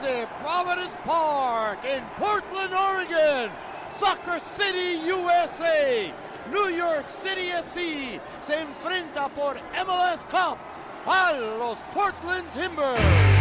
desde Providence Park in Portland, Oregon, Soccer City, USA, New York City FC se enfrenta por MLS Cup a los Portland Timbers.